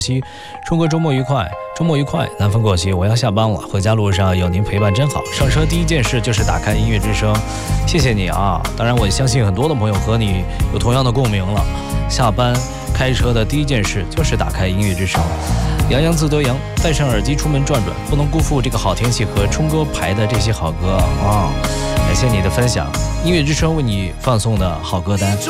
春哥周末愉快，周末愉快。南风过隙，我要下班了，回家路上有您陪伴真好。上车第一件事就是打开音乐之声，谢谢你啊！当然，我相信很多的朋友和你有同样的共鸣了。下班开车的第一件事就是打开音乐之声。洋洋自得洋，戴上耳机出门转转，不能辜负这个好天气和春哥排的这些好歌啊！感谢你的分享，音乐之声为你放送的好歌单。